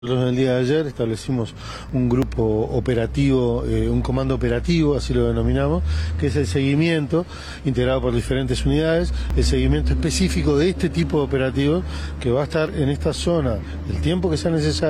Nosotros el día de ayer establecimos un grupo operativo, un comando operativo, así lo denominamos, que es el seguimiento, integrado por diferentes unidades, el seguimiento específico de este tipo de operativos que va a estar en esta zona el tiempo que sea necesario.